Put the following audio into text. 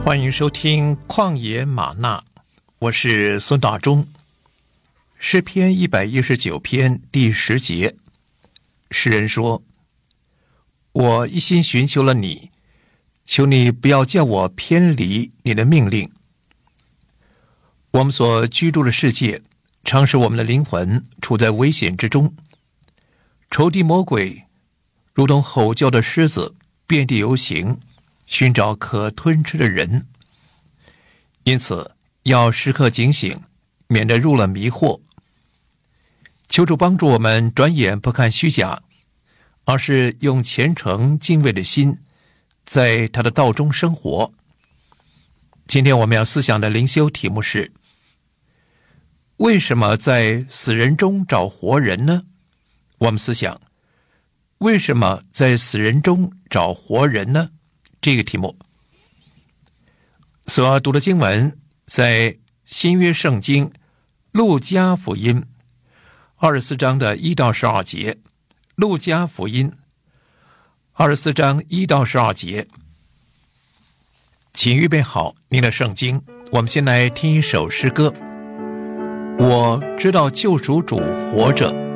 欢迎收听旷野吗哪，我是孙大中。诗篇119篇第10节，诗人说：我一心寻求了你，求你不要叫我偏离你的命令。我们所居住的世界常使我们的灵魂处在危险之中，仇敌魔鬼如同吼叫的狮子，遍地游行，寻找可吞吃的人。因此要时刻警醒，免得入了迷惑。求主帮助我们转眼不看虚假，而是用虔诚敬畏的心在他的道中生活。今天我们要思想的灵修题目是：为什么在死人中找活人呢？我们思想，为什么在死人中找活人呢？这个题目所要读的经文在新约圣经路加福音24章的1到12节。路加福音24章1到12节，请预备好您的圣经。我们先来听一首诗歌。我知道救赎主活着，